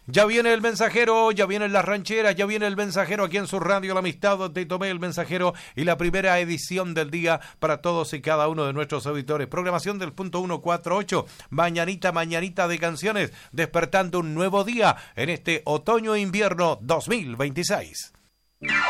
Ya viene el mensajero, ya vienen las rancheras, ya viene el mensajero aquí en su radio La Amistad, donde tomé el mensajero y la primera edición del día para todos y cada uno de nuestros auditores. Programación del punto 148, mañanita de canciones, despertando un nuevo día en este otoño-invierno 2026.